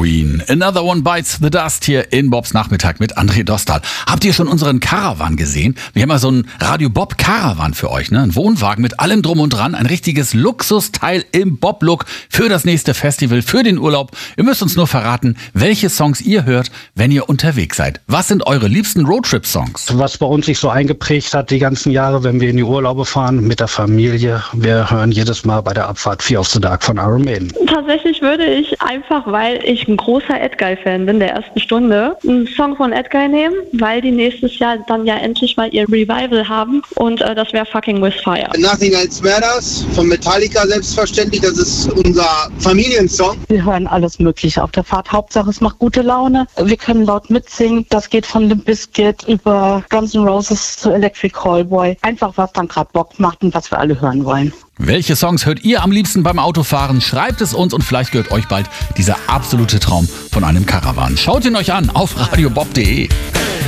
Queen. Another One Bites the Dust hier in Bobs Nachmittag mit André Dostal. Habt ihr schon unseren Caravan gesehen? Wir haben ja so einen Radio Bob Caravan für euch, ne? Ein Wohnwagen mit allem drum und dran, ein richtiges Luxusteil im Bob-Look für das nächste Festival, für den Urlaub. Ihr müsst uns nur verraten, welche Songs ihr hört, wenn ihr unterwegs seid. Was sind eure liebsten Roadtrip-Songs? Was bei uns sich so eingeprägt hat die ganzen Jahre, wenn wir in die Urlaube fahren mit der Familie, wir hören jedes Mal bei der Abfahrt Fear of the Dark von Iron Maiden. Tatsächlich würde ich einfach, weil ich ein großer Edguy-Fan bin der ersten Stunde, einen Song von Edguy nehmen, weil die nächstes Jahr dann ja endlich mal ihr Revival haben und das wäre Fucking With Fire. Nothing Else Matters von Metallica selbstverständlich, das ist unser Familiensong. Wir hören alles Mögliche auf der Fahrt, Hauptsache es macht gute Laune, wir können laut mitsingen, das geht von Limp Bizkit über Guns N' Roses zu Electric Callboy, einfach was dann gerade Bock macht und was wir alle hören wollen. Welche Songs hört ihr am liebsten beim Autofahren? Schreibt es uns und vielleicht gehört euch bald dieser absolute Traum von einem Caravan. Schaut ihn euch an auf radiobob.de.